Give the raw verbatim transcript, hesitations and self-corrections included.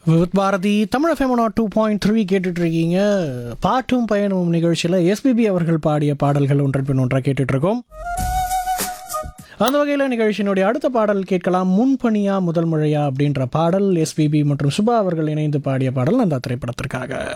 With Bharathi Tamil FM two point three கேட்டுட்டு இருக்கீங்க. பாட்டும் பயணமும் நிகழ்ச்சியில் எஸ்பிபி அவர்கள் பாடிய பாடல்கள் ஒன்றன் பின் ஒன்றாக கேட்டுட்டு இருக்கோம். அந்த வகையில் நிகழ்ச்சியினுடைய அடுத்த பாடல் கேட்கலாம். முன்பணியா முதல் முறையா அப்படின்ற பாடல் எஸ்பிபி மற்றும் சுபா அவர்கள் இணைந்து பாடிய பாடல் அந்த திரைப்படத்திற்காக.